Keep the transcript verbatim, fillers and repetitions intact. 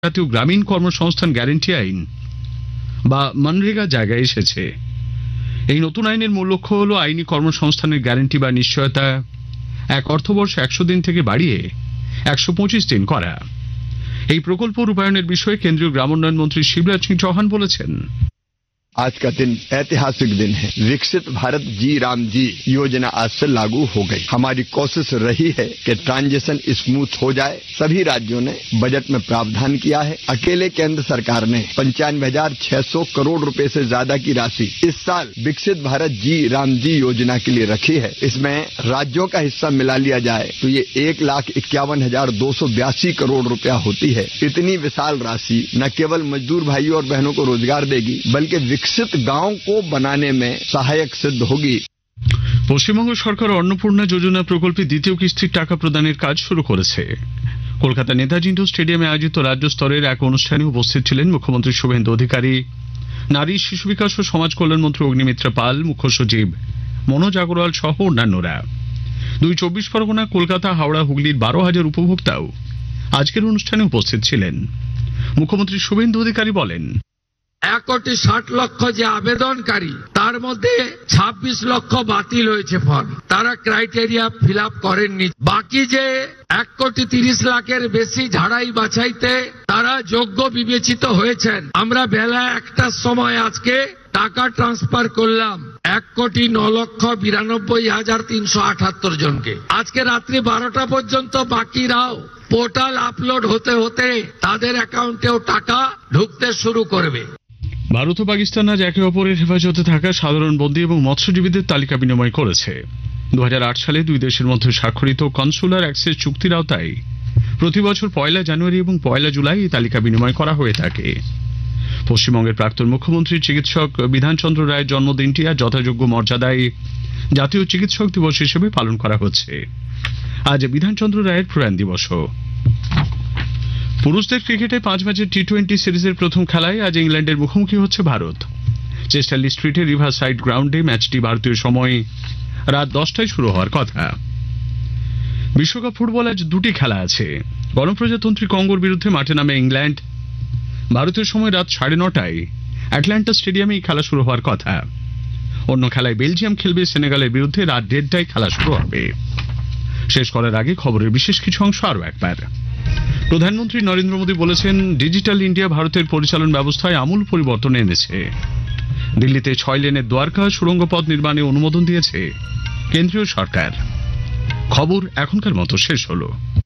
জাতীয় গ্রামীণ কর্মসংস্থান গ্যারান্টি আইন বা মনরেগা জায়গায় এসেছে। এই নতুন আইনের মূল লক্ষ্য হল আইনি কর্মসংস্থানের গ্যারান্টি বা নিশ্চয়তা এক অর্থবর্ষে একশো দিন থেকে বাড়িয়ে একশো পঁচিশ দিন করা। এই প্রকল্প রূপায়ণের বিষয়ে কেন্দ্রীয় গ্রামোন্নয়ন মন্ত্রী শিবরাজ সিং চৌহান বলেছেন, आज का दिन ऐतिहासिक दिन है। विकसित भारत जी राम जी योजना आज से लागू हो गई। हमारी कोशिश रही है कि ट्रांजिशन स्मूथ हो जाए। सभी राज्यों ने बजट में प्रावधान किया है। अकेले केंद्र सरकार ने पंचानवे हजार छह सौ करोड़ रुपए से ज्यादा की राशि इस साल विकसित भारत जी राम जी योजना के लिए रखी है। इसमें राज्यों का हिस्सा मिला लिया जाए तो ये एक लाख इक्यावन हजार दो सौ बयासी करोड़ रुपया होती है। इतनी विशाल राशि न केवल मजदूर भाइयों और बहनों को रोजगार देगी बल्कि विकसित गांव को बनाने में सहायक सिद्ध होगी। পশ্চিমবঙ্গ সরকার অন্নপূর্ণা যোজনা প্রকল্পে দ্বিতীয় কিস্তির টাকা প্রদানের কাজ শুরু করেছে। কলকাতা নেতাজি ইন্ডোর স্টেডিয়ামে আয়োজিত রাজ্য স্তরের এক অনুষ্ঠানে উপস্থিত ছিলেন মুখ্যমন্ত্রী শুভেন্দু অধিকারী, নারী শিশু বিকাশ ও সমাজ কল্যাণ মন্ত্রী অগ্নিমিত্রা পাল, মুখ্য সচিব মনোজ আগরওয়াল সহ অন্যান্যরা। দুই চব্বিশ পরগনা, কলকাতা, হাওড়া, হুগলির বারো হাজার উপভোক্তাও আজকের অনুষ্ঠানে উপস্থিত ছিলেন। মুখ্যমন্ত্রী শুভেন্দু অধিকারী বলেন, এক কোটি ষাট লক্ষ যে আবেদনকারী তার মধ্যে ছাব্বিশ লক্ষ বাতিল হয়েছে ফর্ম, তারা ক্রাইটেরিয়া ফিল আপ করেননি। বাকি যে এক কোটি তিরিশ লাখের বেশি ঝাড়াই বাছাইতে তারা যোগ্য বিবেচিত হয়েছেন। আমরা বেলা একটার সময় আজকে টাকা ট্রান্সফার করলাম এক কোটি ন লক্ষ বিরানব্বই হাজার তিনশো আটাত্তর জনকে। আজকে রাত্রি বারোটা পর্যন্ত বাকিরাও পোর্টাল আপলোড হতে হতে তাদের অ্যাকাউন্টেও টাকা ঢুকতে শুরু করবে। ভারত ও পাকিস্তান আজ একে অপরের হেফাজতে থাকা সাধারণ বন্দী এবং মৎস্যজীবীদের তালিকা বিনিময় করেছে। দু হাজার আট সালে দুই দেশের মধ্যে স্বাক্ষরিত কনসুলার অ্যাক্সেস চুক্তির আওতায় প্রতি বছর পয়লা জানুয়ারি এবং পয়লা জুলাই এই তালিকা বিনিময় করা হয়ে থাকে। পশ্চিমবঙ্গের প্রাক্তন মুখ্যমন্ত্রী চিকিৎসক বিধানচন্দ্র রায়ের জন্মদিনটি আজ যথাযোগ্য মর্যাদায় জাতীয় চিকিৎসক দিবস হিসেবে পালন করা হচ্ছে। আজ বিধানচন্দ্র রায়ের প্রয়াণ দিবসও। পুরুষদের ক্রিকেটে পাঁচ ম্যাচের টি টোয়েন্টি সিরিজের প্রথম খেলায় আজ ইংল্যান্ডের মুখোমুখি হচ্ছে ভারত। চেস্টারলি স্ট্রিটে রিভার সাইড গ্রাউন্ডে ম্যাচটি ভারতীয় সময় রাত দশটায় শুরু হওয়ার কথা। বিশ্বকাপ ফুটবল আজ দুটি খেলা আছে। গণপ্রজাতন্ত্রী কঙ্গোর বিরুদ্ধে মাঠে নামে ইংল্যান্ড। ভারতীয় সময় রাত সাড়ে নটায় অ্যাটলান্টা স্টেডিয়ামে এই খেলা শুরু হওয়ার কথা। অন্য খেলায় বেলজিয়াম খেলবে সেনেগালের বিরুদ্ধে। রাত দেড়টায় খেলা শুরু হবে। শেষ করার আগে খবরের বিশেষ কিছু অংশ আরও একবার। প্রধানমন্ত্রী নরেন্দ্র মোদী বলেছেন, ডিজিটাল ইন্ডিয়া ভারতের পরিচালন ব্যবস্থায় আমূল পরিবর্তন এনেছে। দিল্লিতে ছয় লেনের দ্বারকা সুড়ঙ্গ পথ নির্মাণে অনুমোদন দিয়েছে কেন্দ্রীয় সরকার। খবর এখনকার মতো শেষ হলো।